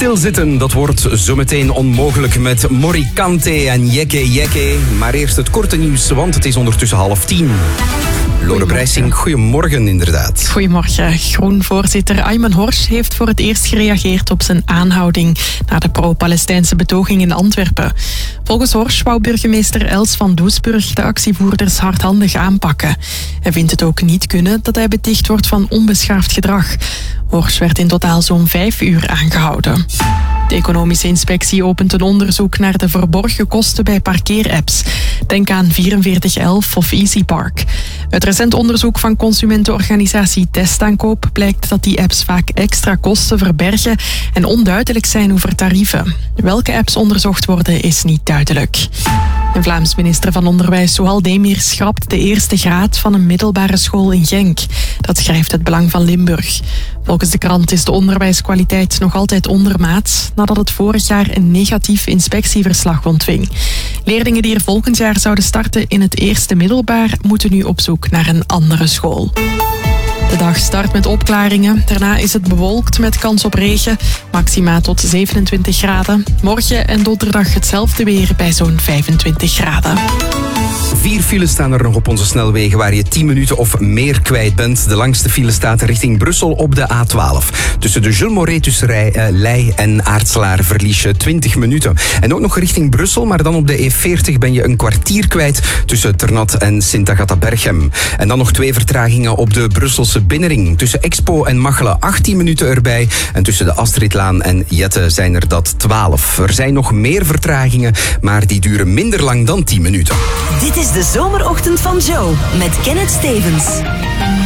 stilzitten, dat wordt zometeen onmogelijk met Morikante en Jekke Jekke. Maar eerst het korte nieuws, want het is ondertussen 9:30. Lode Brijssing, goedemorgen inderdaad. Goedemorgen. Groen-voorzitter Ayman Horsch heeft voor het eerst gereageerd op zijn aanhouding na de pro-Palestijnse betoging in Antwerpen. Volgens Horsch wou burgemeester Els van Doesburg de actievoerders hardhandig aanpakken. Hij vindt het ook niet kunnen dat hij beticht wordt van onbeschaafd gedrag. Horsch werd in totaal zo'n 5 uur aangehouden. De economische inspectie opent een onderzoek naar de verborgen kosten bij parkeerapps. Denk aan 4411 of EasyPark. Uit recent onderzoek van consumentenorganisatie Testaankoop blijkt dat die apps vaak extra kosten verbergen en onduidelijk zijn over tarieven. Welke apps onderzocht worden is niet duidelijk. Een Vlaams minister van Onderwijs, Souhal Demir, schrapt de eerste graad van een middelbare school in Genk. Dat schrijft Het Belang van Limburg. Volgens de krant is de onderwijskwaliteit nog altijd ondermaats, nadat het vorig jaar een negatief inspectieverslag ontving. Leerlingen die er volgend jaar zouden starten in het eerste middelbaar moeten nu op zoek naar een andere school. De dag start met opklaringen. Daarna is het bewolkt met kans op regen. Maxima tot 27 graden. Morgen en donderdag hetzelfde weer bij zo'n 25 graden. 4 files staan er nog op onze snelwegen waar je 10 minuten of meer kwijt bent. De langste file staat richting Brussel op de A12. Tussen de Jules Moret tussen Leij en Aartselaar verlies je 20 minuten. En ook nog richting Brussel, maar dan op de E40 ben je een kwartier kwijt tussen Ternat en Sint-Agatha-Berchem. En dan nog 2 vertragingen op de Brusselse binnenring. Tussen Expo en Machelen 18 minuten erbij. En tussen de Astridlaan en Jette zijn er dat 12. Er zijn nog meer vertragingen, maar die duren minder lang dan 10 minuten. Dit is de zomerochtend van Joe met Kenneth Stevens.